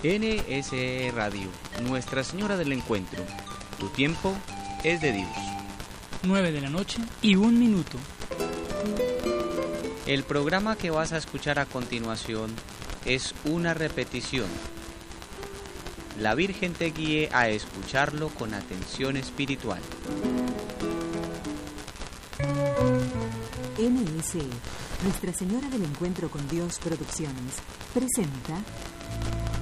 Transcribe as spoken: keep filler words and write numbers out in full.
N S E Radio, Nuestra Señora del Encuentro. Tu tiempo es de Dios. nueve de la noche y un minuto. El programa que vas a escuchar a continuación es una repetición. La Virgen te guíe a escucharlo con atención espiritual. N S E, Nuestra Señora del Encuentro con Dios Producciones, presenta